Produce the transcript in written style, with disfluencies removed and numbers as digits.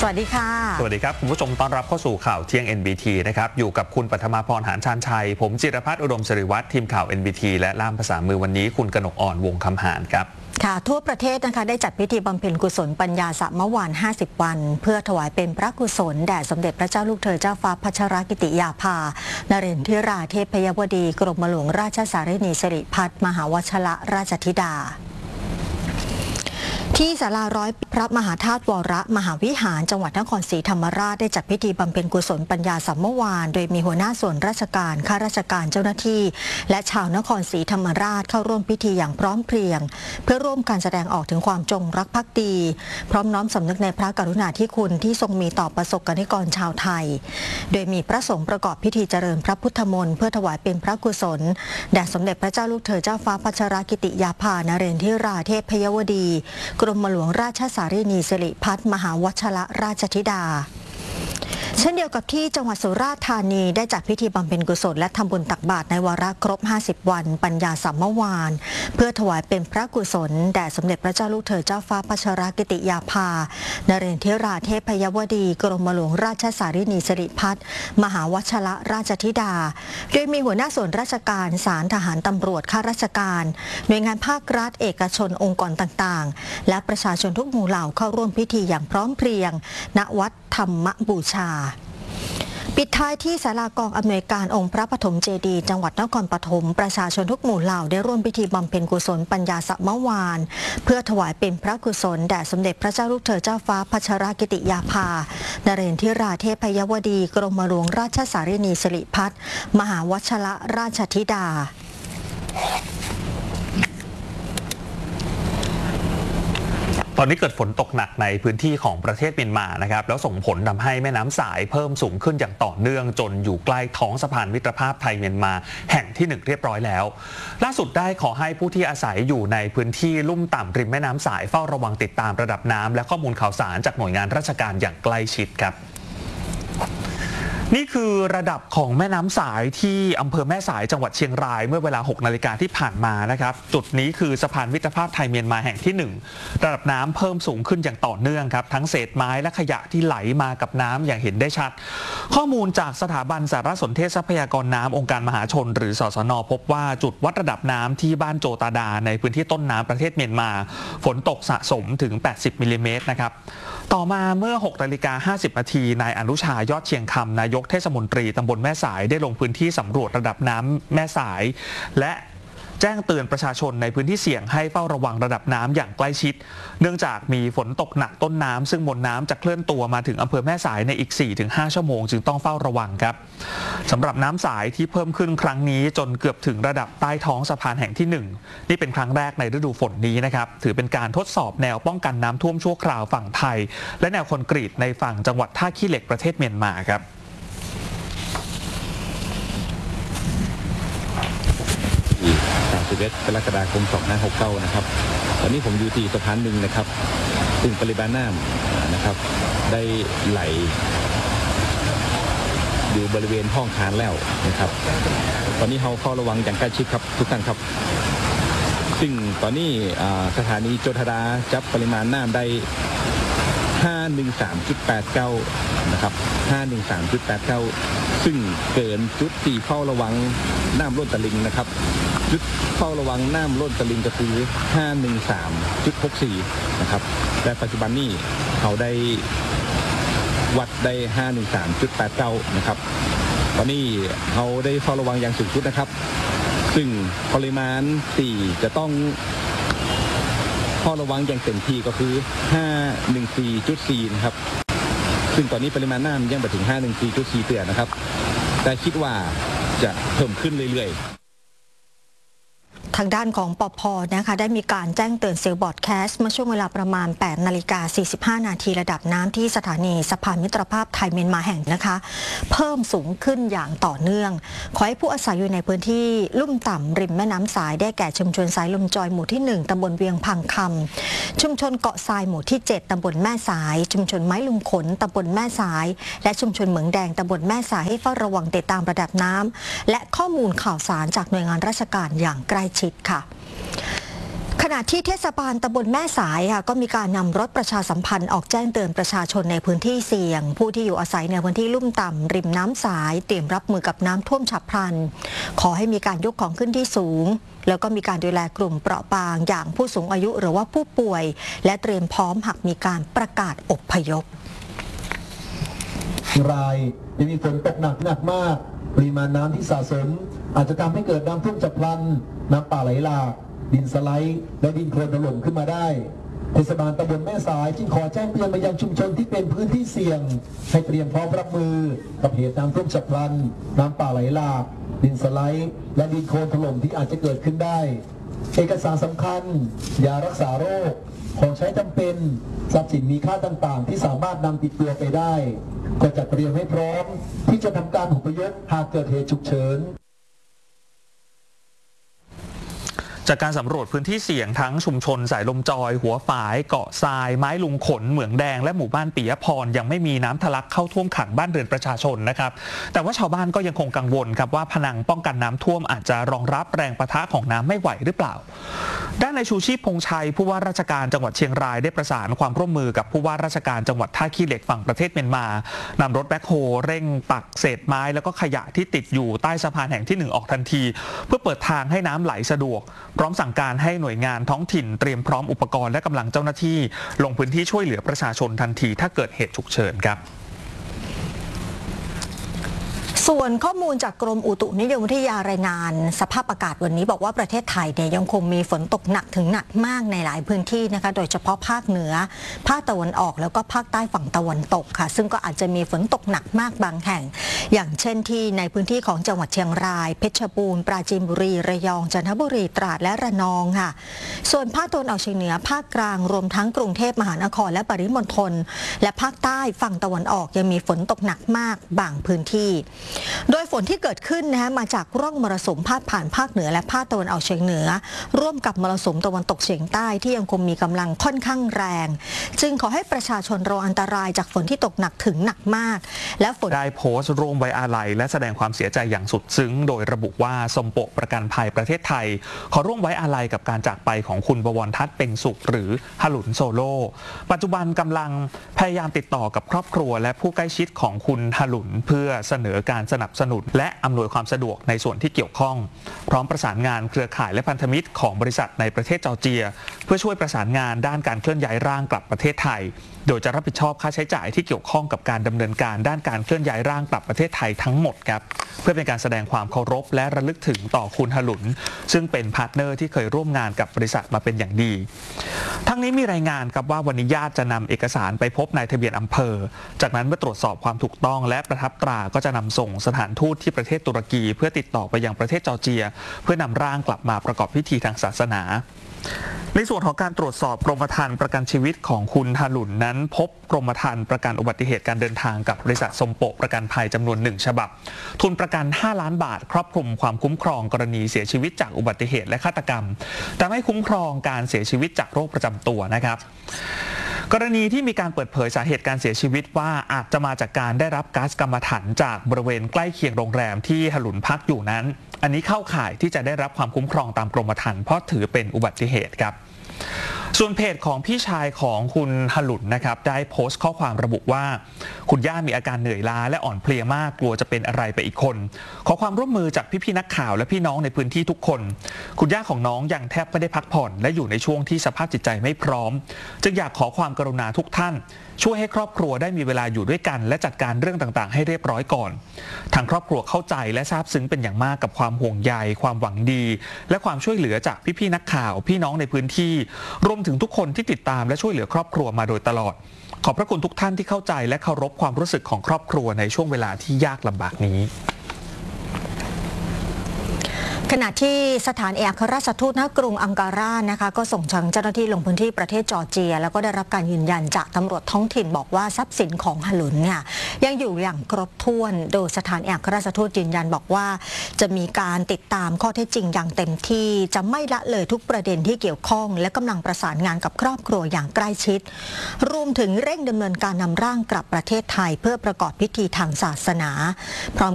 สวัสดีค่ะสวัสดีครับคุณผู้ชมต้อนรับเข้าสู่ข่าวเที่ยง NBT นะครับอยู่กับคุณปัทมาพรหานชาญชัยผมจิรพัฒน์อุดมศิริวัฒน์ทีมข่าว NBT และล่ามภาษามือวันนี้คุณกนกอ่อนวงคำหานครับค่ะทั่วประเทศนะคะได้จัดพิธีบำเพ็ญกุศลปัญญาสมวาน50 วันเพื่อถวายเป็นพระกุศลแด่สมเด็จพระเจ้าลูกเธอเจ้าฟ้าพัชรกิติยาภานเรนทิราเทพยวดีกรมหลวงราชสารินีสิริพัฒน์มหาวชระราชธิดาที่ศาลาร้อยพระมหาธาตุวรมหาวิหารจังหวัดนครศรีธรรมราชได้จัดพิธีบำเพ็ญกุศลปัญญาสัมมวานโดยมีหัวหน้าส่วนราชการข้าราชการเจ้าหน้าที่และชาวนครศรีธรรมราชเข้าร่วมพิธีอย่างพร้อมเพรียงเพื่อร่วมการแสดงออกถึงความจงรักภักดีพร้อมน้อมสำนึกในพระกรุณาธิคุณที่ทรงมีต่อประสบกนิกรชาวไทยโดยมีพระสงฆ์ประกอบพิธีเจริญพระพุทธมนต์เพื่อถวายเป็นพระกุศลแด่สมเด็จพระเจ้าลูกเธอเจ้าฟ้าพัชรกิติยาภานเรนทิราเทพยวดีกรมหลวงราชสารินีสิริพัฒน์มหาวชระราชธิดาเช่นเดียวกับที่จังหวัดสุราษฎร์ธานีได้จัดพิธีบำเพ็ญกุศลและทำบุญตักบาตรในวาระครบ50 วันปัญญาสัมมวานเพื่อถวายเป็นพระกุศลแด่สมเด็จพระเจ้าลูกเธอเจ้าฟ้าพัชรกิติยาภานเรนทิราเทพยวดีกรมหลวงราชสารินีสิริพัฒน์มหาวชระราชธิดาโดยมีหัวหน้าส่วนราชการศาลทหารตำรวจข้าราชการหน่วยงานภาครัฐเอกชนองค์กรต่างๆและประชาชนทุกหมู่เหล่าเข้าร่วมพิธีอย่างพร้อมเพรียงณวัดธรรมบูชาปิดท้ายที่ศาลากองอำนวยการองค์พระปฐมเจดีย์จังหวัดนครปฐมประชาชนทุกหมู่เหล่าได้ร่วมพิธีบำเพ็ญกุศลปัญญาสัมมวานเพื่อถวายเป็นพระกุศลแด่สมเด็จพระเจ้าลูกเธอเจ้าฟ้าพัชรกิติยาภานเรนทิราเทพยวดีกรมหลวงราชสารินีสิริพัฒน์มหาวชระราชธิดาตอนนี้เกิดฝนตกหนักในพื้นที่ของประเทศเมียนมานะครับแล้วส่งผลทำให้แม่น้ำสายเพิ่มสูงขึ้นอย่างต่อเนื่องจนอยู่ใกล้ท้องสะพานมิตรภาพไทยเมียนมาแห่งที่1เรียบร้อยแล้วล่าสุดได้ขอให้ผู้ที่อาศัยอยู่ในพื้นที่ลุ่มต่ำริมแม่น้ำสายเฝ้าระวังติดตามระดับน้ำและข้อมูลข่าวสารจากหน่วยงานราชการอย่างใกล้ชิดครับนี่คือระดับของแม่น้ำสายที่อำเภอแม่สายจังหวัดเชียงรายเมื่อเวลา 6 นาฬิกาที่ผ่านมานะครับจุดนี้คือสะพานมิตรภาพไทยเมียนมาแห่งที่1ระดับน้ำเพิ่มสูงขึ้นอย่างต่อเนื่องครับทั้งเศษไม้และขยะที่ไหลมากับน้ำอย่างเห็นได้ชัดข้อมูลจากสถาบันสารสนเทศทรัพยากรน้ำองค์การมหาชนหรือสสน.พบว่าจุดวัดระดับน้ำที่บ้านโจตาดาในพื้นที่ต้นน้ำประเทศเมียนมาฝนตกสะสมถึง80 มิลลิเมตรนะครับต่อมาเมื่อ 6 นาฬิกา 50 นาทีนายอนุชายอดเชียงคำนายกเทศมนตรีตำบลแม่สายได้ลงพื้นที่สำรวจระดับน้ำแม่สายและแจ้งเตือนประชาชนในพื้นที่เสี่ยงให้เฝ้าระวังระดับน้ำอย่างใกล้ชิดเนื่องจากมีฝนตกหนักต้นน้ำซึ่งมวลน้ำจะเคลื่อนตัวมาถึงอำเภอแม่สายในอีก 4-5 ชั่วโมงจึงต้องเฝ้าระวังครับสำหรับน้ำสายที่เพิ่มขึ้นครั้งนี้จนเกือบถึงระดับใต้ท้องสะพานแห่งที่1นี่เป็นครั้งแรกในฤดูฝนนี้นะครับถือเป็นการทดสอบแนวป้องกันน้ำท่วมชั่วคราวฝั่งไทยและแนวคอนกรีตในฝั่งจังหวัดท่าขี้เหล็กประเทศเมียนมาครับ 31 กรกฎาคม 2569 นะครับตอนนี้ผมอยู่ที่สะพานหนึ่งนะครับซึ่งปริมาณน้ำนะครับได้ไหลอยู่บริเวณห้องคานแล้วนะครับตอนนี้เราเฝ้าระวังอย่างใกล้ชิดครับทุกท่านครับซึ่งตอนนี้สถานีโจทดาจับปริมาณน้ำได้513.89 นะครับ513.89 ซึ่งเกินจุดที่เฝ้าระวังน้ำล้นตลิ่งนะครับจุดเฝ้าระวังน้ำล้นตลิ่งก็คือ513.64 นะครับแต่ปัจจุบันนี้เขาได้วัดได้513.89 นะครับตอนนี้เขาได้เฝ้าระวังอย่างสูงสุดนะครับซึ่งปริมาณที่จะต้องเฝ้าระวังอย่างเต็มที่ก็คือ514.4 นะครับซึ่งตอนนี้ปริมาณน้ำยังไปถึง514.4 เตือนนะครับแต่คิดว่าจะเพิ่มขึ้นเรื่อยๆทางด้านของปภ.นะคะได้มีการแจ้งเตือนเซลล์บอร์ดแคสต์เมื่อช่วงเวลาประมาณ 8 นาฬิกา 45 นาทีระดับน้ำที่สถานีสะพานมิตรภาพไทยเมียนมาแห่งนะคะเพิ่มสูงขึ้นอย่างต่อเนื่องขอให้ผู้อาศัยอยู่ในพื้นที่ลุ่มต่ำริมแม่น้ำสายได้แก่ชุมชนสายลมจอยหมู่ที่1ตำบลเวียงพังคำชุมชนเกาะทรายหมู่ที่7ตำบลแม่สายชุมชนไม้ลุงขนตำบลแม่สายและชุมชนเหมืองแดงตำบลแม่สายให้เฝ้าระวังติดตามระดับน้ำและข้อมูลข่าวสารจากหน่วยงานราชการอย่างใกล้ชิดค่ะขณะที่เทศบาลตำบลแม่สายค่ะก็มีการนำรถประชาสัมพันธ์ออกแจ้งเตือนประชาชนในพื้นที่เสี่ยงผู้ที่อยู่อาศัยในพื้นที่ลุ่มต่ำริมน้ำสายเตรียมรับมือกับน้ำท่วมฉับพลันขอให้มีการยกของขึ้นที่สูงแล้วก็มีการดูแลกลุ่มเปราะบางอย่างผู้สูงอายุหรือว่าผู้ป่วยและเตรียมพร้อมหากมีการประกาศอพยพรายยังมีฝนตกหนักมากปริมาณน้ำที่สะสมอาจจะทำให้เกิดน้ำท่วมฉับพลันน้ำป่าไหลหลากดินสไลด์และดินโคลนถล่มขึ้นมาได้เทศบาลตำบลแม่สายจึงขอแจ้งเตือนไปยังชุมชนที่เป็นพื้นที่เสี่ยงให้เตรียมพร้อมรับมือกับเหตุน้ำท่วมฉับพลันน้ำป่าไหลหลากดินสไลด์และดินโคลนถล่มที่อาจจะเกิดขึ้นได้เอกสารสำคัญยารักษาโรคของใช้จำเป็นทรัพย์สินมีค่าต่างๆที่สามารถนำติดตัวไปได้ก็จะเตรียมให้พร้อมที่จะทำการอพยพหากเกิดเหตุฉุกเฉินจากการสำรวจพื้นที่เสี่ยงทั้งชุมชนสายลมจอยหัวฝายเกาะทรายไม้ลุงขนเหมืองแดงและหมู่บ้านปิยพรยังไม่มีน้ำทะลักเข้าท่วมขังบ้านเรือนประชาชนนะครับแต่ว่าชาวบ้านก็ยังคงกังวลครับว่าผนังป้องกันน้ำท่วมอาจจะรองรับแรงปะทะของน้ำไม่ไหวหรือเปล่าด้านในชูชีพพงชัยผู้ว่าราชการจังหวัดเชียงรายได้ประสานความร่วมมือกับผู้ว่าราชการจังหวัดท่าขี้เหล็กฝั่งประเทศเมียนมานำรถแบ็คโฮเร่งตักเศษไม้แล้วก็ขยะที่ติดอยู่ใต้สะพานแห่งที่1ออกทันทีเพื่อเปิดทางให้น้ำไหลสะดวกพร้อมสั่งการให้หน่วยงานท้องถิ่นเตรียมพร้อมอุปกรณ์และกำลังเจ้าหน้าที่ลงพื้นที่ช่วยเหลือประชาชนทันทีถ้าเกิดเหตุฉุกเฉินครับส่วนข้อมูลจากกรมอุตุนิยมวิทยารายงานสภาพอากาศวันนี้บอกว่าประเทศไทยเนี่ยยังคงมีฝนตกหนักถึงหนักมากในหลายพื้นที่นะคะโดยเฉพาะภาคเหนือภาคตะวันออกแล้วก็ภาคใต้ฝั่งตะวันตกค่ะซึ่งก็อาจจะมีฝนตกหนักมากบางแห่งอย่างเช่นที่ในพื้นที่ของจังหวัดเชียงรายเพชรบูรณ์ปราจีนบุรีระยองจันทบุรีตราดและระนองค่ะส่วนภาคตะวันออกเฉียงเหนือภาคกลางรวมทั้งกรุงเทพมหานครและปริมณฑลและภาคใต้ฝั่งตะวันออกยังมีฝนตกหนักมากบางพื้นที่โดยฝนที่เกิดขึ้นมาจากร่องมรสุมพาดผ่านภาคเหนือและภาคตะวันออกเฉียงเหนือร่วมกับมรสุมตะวันตกเฉียงใต้ที่ยังคงมีกำลังค่อนข้างแรงจึงขอให้ประชาชนระวังอันตรายจากฝนที่ตกหนักถึงหนักมากและฝนได้โพสต์ร่วมไว้อาลัยและแสดงความเสียใจอย่างสุดซึ้งโดยระบุว่าสมโปะประกันภัยประเทศไทยขอร่วมไว้อาลัยกับการจากไปของคุณบวรทัศน์เพ็งสุขหรือหลุนโซโล่ปัจจุบันกำลังพยายามติดต่อกับครอบครัวและผู้ใกล้ชิดของคุณหลุนเพื่อเสนอการสนับสนุนและอำนวยความสะดวกในส่วนที่เกี่ยวข้องพร้อมประสานงานเครือข่ายและพันธมิตรของบริษัทในประเทศจอร์เจียเพื่อช่วยประสานงานด้านการเคลื่อนย้ายร่างกลับประเทศไทยโดยจะรับผิดชอบค่าใช้จ่ายที่เกี่ยวข้องกับการดำเนินการด้านการเคลื่อนย้ายร่างกลับประเทศไทยทั้งหมดครับเพื่อเป็นการแสดงความเคารพและระลึกถึงต่อคุณหลุนซึ่งเป็นพาร์ทเนอร์ที่เคยร่วมงานกับบริษัทมาเป็นอย่างดีทั้งนี้มีรายงานครับว่าวันนี้ญาติจะนำเอกสารไปพบนายทะเบียนอำเภอจากนั้นเมื่อตรวจสอบความถูกต้องและประทับตราก็จะนำส่งสถานทูตที่ประเทศตุรกีเพื่อติดต่อไปยังประเทศจอร์เจียเพื่อนำร่างกลับมาประกอบพิธีทางศาสนาในส่วนของการตรวจสอบกรมธรรม์ประกันชีวิตของคุณหลุนนั้นพบกรมธรรม์ประกันอุบัติเหตุการเดินทางกับบริษัทสมโปะประกันภัยจำนวน1ฉบับทุนประกัน5 ล้านบาทครอบคลุมความคุ้มครองกรณีเสียชีวิตจากอุบัติเหตุและฆาตกรรมแต่ไม่คุ้มครองการเสียชีวิตจากโรคประจำตัวนะครับกรณีที่มีการเปิดเผยสาเหตุการเสียชีวิตว่าอาจจะมาจากการได้รับก๊าซกัมมันถันจากบริเวณใกล้เคียงโรงแรมที่หลุนพักอยู่นั้นอันนี้เข้าข่ายที่จะได้รับความคุ้มครองตามกรมธรรม์เพราะถือเป็นอุบัติเหตุครับส่วนเพจของพี่ชายของคุณหลุนนะครับได้โพสต์ข้อความระบุว่าคุณย่ามีอาการเหนื่อยล้าและอ่อนเพลียมากกลัวจะเป็นอะไรไปอีกคนขอความร่วมมือจากพี่ๆนักข่าวและพี่น้องในพื้นที่ทุกคนคุณย่าของน้องยังแทบไม่ได้พักผ่อนและอยู่ในช่วงที่สภาพจิตใจไม่พร้อมจึงอยากขอความกรุณาทุกท่านช่วยให้ครอบครัวได้มีเวลาอยู่ด้วยกันและจัดการเรื่องต่างๆให้เรียบร้อยก่อนทางครอบครัวเข้าใจและซาบซึ้งเป็นอย่างมากกับความห่วงใยความหวังดีและความช่วยเหลือจากพี่ๆนักข่าวพี่น้องในพื้นที่รวมถึงทุกคนที่ติดตามและช่วยเหลือครอบครัวมาโดยตลอดขอบพระคุณทุกท่านที่เข้าใจและเคารพความรู้สึกของครอบครัวในช่วงเวลาที่ยากลำบากนี้ขณะที่สถานเอกอัครราชทูตณกรุงอังการานะคะก็ส่งเจ้าหน้าที่ลงพื้นที่ประเทศจอร์เจียแล้วก็ได้รับการยืนยันจากตำรวจท้องถิ่นบอกว่าทรัพย์สินของหลุนเนี่ยยังอยู่อย่างครบถ้วนโดยสถานเอกอัครราชทูตยืนยันบอกว่าจะมีการติดตามข้อเท็จจริงอย่างเต็มที่จะไม่ละเลยทุกประเด็นที่เกี่ยวข้องและกำลังประสานงานกับครอบครัวอย่างใกล้ชิดรวมถึงเร่งดำเนินการนำร่างกลับประเทศไทยเพื่อประกอบพิธีทางศาสนาพร้อม